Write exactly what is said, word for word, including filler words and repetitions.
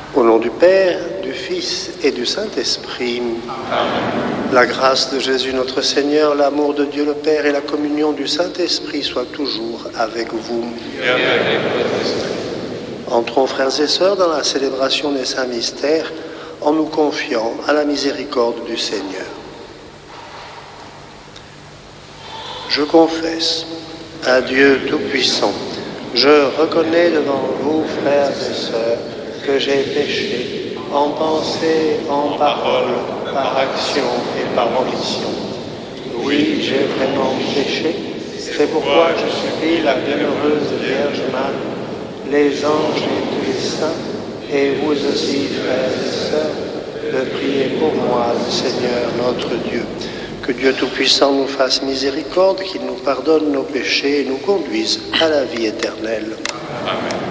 Au nom du Père, du Fils et du Saint-Esprit. Amen. La grâce de Jésus notre Seigneur, l'amour de Dieu le Père et la communion du Saint-Esprit soient toujours avec vous. Et avec votre esprit. Entrons, frères et sœurs, dans la célébration des saints mystères en nous confiant à la miséricorde du Seigneur. Je confesse à Dieu Tout-Puissant, je reconnais devant vous, frères et sœurs, que j'ai péché en pensée, en parole, par action et par omission. Oui, j'ai vraiment péché. C'est pourquoi je supplie la bienheureuse Vierge Marie, les anges et tous les saints, et vous aussi, frères et sœurs, de prier pour moi, le Seigneur notre Dieu. Que Dieu Tout-Puissant nous fasse miséricorde, qu'il nous pardonne nos péchés et nous conduise à la vie éternelle. Amen.